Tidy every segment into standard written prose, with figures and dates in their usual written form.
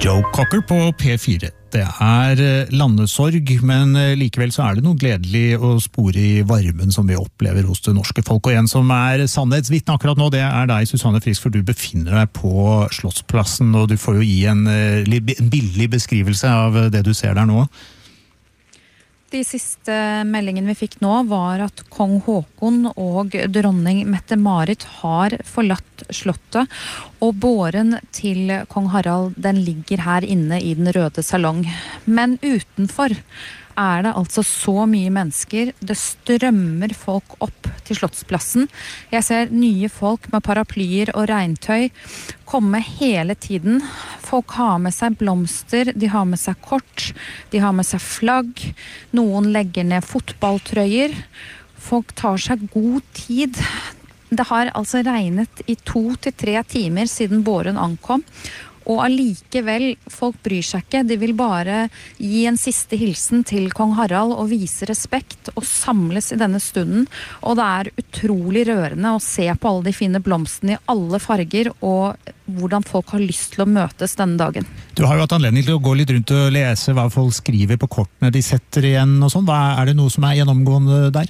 Joe Cocker på P4. Det landesorg, men likevel så det noe gledelig å spore I varmen som vi opplever hos det norske folk. Og en som sannhetsvitne akkurat nå, det deg, Susanne Frisk, for du befinner deg på Slottsplassen, og du får jo gi en billig beskrivelse av det du ser der nå. De siste meldingen vi fikk nå var at kong Håkon og dronning Mette-Marit har forlatt slottet, og båren til kong Harald, den ligger her inne I den røde salong. Men utenfor det altså så mye mennesker, det strømmer folk opp til Slottsplassen. Jeg ser nye folk med paraplyer og regntøy komme hele tiden. Folk har med seg blomster, de har med seg kort, de har med seg flagg, noen legger ned fotballtrøyer. Folk tar seg god tid. Det har altså regnet I 2 til 3 timer siden båren ankom, og allikevel, folk bryr seg ikke. De vil bare gi en siste hilsen til kong Harald og vise respekt og samles I denne stunden. Og det utrolig rørende å se på alle de fine blomstene I alle farger og hvordan folk har lyst til å møtes denne dagen. Du har jo hatt anledning til å gå litt rundt og lese hva folk skriver på kortene de setter igjen og sånn. Det noe som gjennomgående der?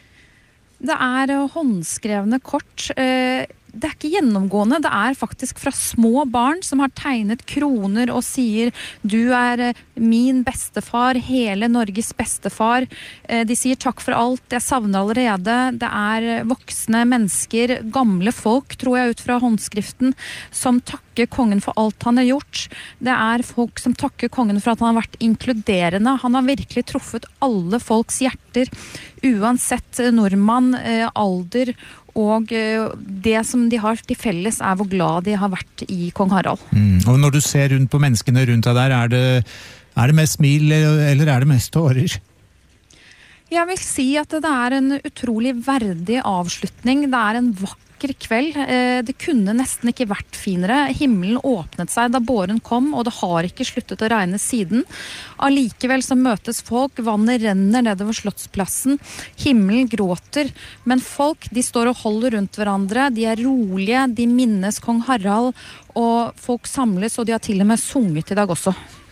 Det håndskrevne kort. Det ikke gjennomgående, det faktisk fra små barn som har tegnet kroner og sier du min bestefar, hele Norges bestefar. De sier takk for alt, jeg savner allerede. Det voksne mennesker, gamle folk, tror jeg ut fra håndskriften, som takker kongen for alt han har gjort. Det folk som takker kongen for at han har vært inkluderende. Han har virkelig truffet alle folks hjerter, uansett nordmann, alder og det som de har til felles hvor glad de har vært I kong Harald. Og når du ser rundt på menneskene rundt deg der, det mest smil eller det mest tårer? Jeg vil si at det en utrolig verdig avslutning. Det en vakker kveld. Det kunne nesten ikke vært finere. Himmelen åpnet seg da båren kom, og det har ikke sluttet å regne siden. Allikevel så møtes folk, vannet renner nedover Slottsplassen, himmelen gråter, men folk, de står og holder rundt hverandre, de rolige, de minnes kong Harald, og folk samles, og de har til og med sunget I dag også.